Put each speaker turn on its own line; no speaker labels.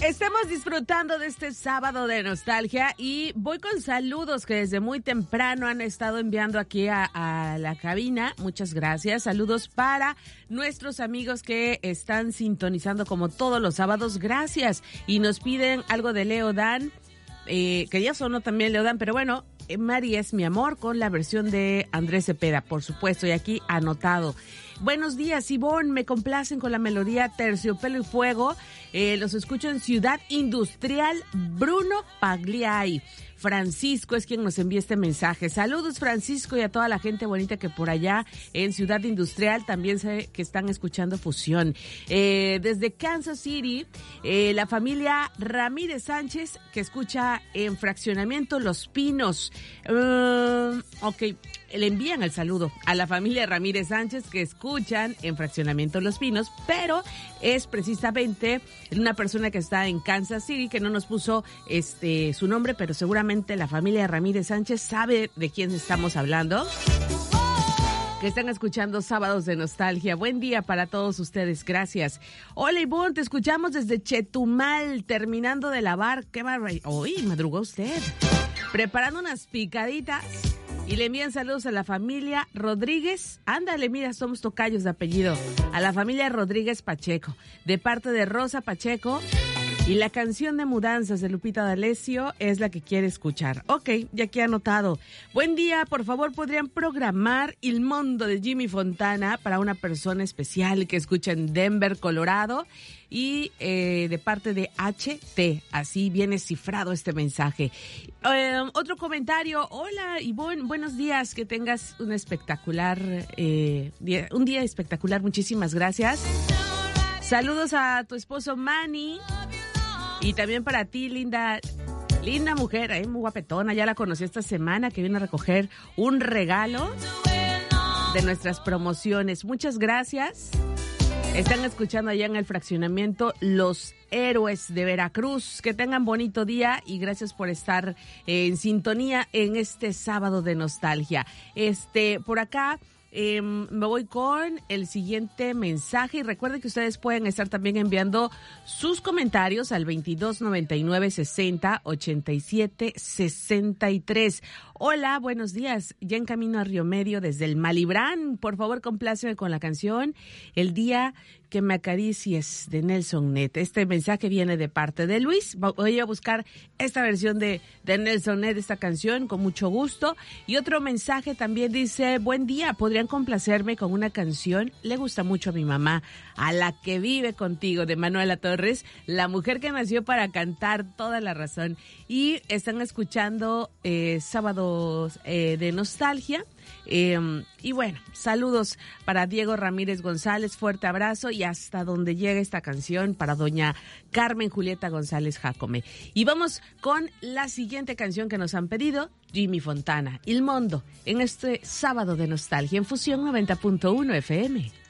Estamos disfrutando de este sábado de nostalgia y voy con saludos que desde muy temprano han estado enviando aquí a la cabina. Muchas gracias. Saludos para nuestros amigos que están sintonizando como todos los sábados. Gracias. Y nos piden algo de Leo Dan, que ya sonó también Leo Dan, pero bueno, Mari es mi amor con la versión de Andrés Cepeda, por supuesto, y aquí anotado. Buenos días, Ivonne, me complacen con la melodía Terciopelo y Fuego. Los escucho en Ciudad Industrial Bruno Pagliai. Francisco es quien nos envía este mensaje. Saludos, Francisco, y a toda la gente bonita que por allá en Ciudad Industrial también sé que están escuchando Fusión. Desde Kansas City, la familia Ramírez Sánchez, que escucha en Fraccionamiento Los Pinos. Ok, le envían el saludo a la familia Ramírez Sánchez que escuchan en Fraccionamiento Los Pinos, pero es precisamente una persona que está en Kansas City, que no nos puso su nombre, pero seguramente la familia Ramírez Sánchez sabe de quién estamos hablando, que están escuchando Sábados de Nostalgia. Buen día para todos ustedes, gracias. Hola, Ivonne, te escuchamos desde Chetumal, terminando de lavar. ¡Qué barbaridad! Hoy madrugó usted, preparando unas picaditas. Y le envían saludos a la familia Rodríguez. Ándale, mira, somos tocayos de apellido. A la familia Rodríguez Pacheco, de parte de Rosa Pacheco. Y la canción de Mudanzas de Lupita D'Alessio es la que quiere escuchar. Ok, ya aquí anotado. Buen día, por favor, ¿podrían programar Il Mondo de Jimmy Fontana para una persona especial que escucha en Denver, Colorado? Y de parte de HT, así viene cifrado este mensaje. Otro comentario. Hola, Ivonne, buenos días, que tengas un espectacular un día espectacular, muchísimas gracias. Saludos a tu esposo Manny y también para ti, linda mujer, muy guapetona, ya la conocí esta semana, que viene a recoger un regalo de nuestras promociones. Muchas gracias. Están escuchando allá en el fraccionamiento Los Héroes de Veracruz. Que tengan bonito día y gracias por estar en sintonía en este sábado de nostalgia. Por acá me voy con el siguiente mensaje y recuerden que ustedes pueden estar también enviando sus comentarios al 2299-60-87-63. Hola, buenos días. Ya en camino a Río Medio desde el Malibrán. Por favor, compláceme con la canción El Día que me acaricies de Nelson Ned. Este mensaje viene de parte de Luis. Voy a buscar esta versión de Nelson Ned, esta canción, con mucho gusto. Y otro mensaje también dice: buen día, ¿podrían complacerme con una canción? Le gusta mucho a mi mamá, A la que vive contigo, de Manuela Torres, la mujer que nació para cantar, toda la razón. Y están escuchando Sábados de Nostalgia. Y bueno, saludos para Diego Ramírez González, fuerte abrazo, y hasta donde llega esta canción para doña Carmen Julieta González Jacome. Y vamos con la siguiente canción que nos han pedido, Jimmy Fontana, Il Mondo, en este sábado de nostalgia en Fusión 90.1 FM.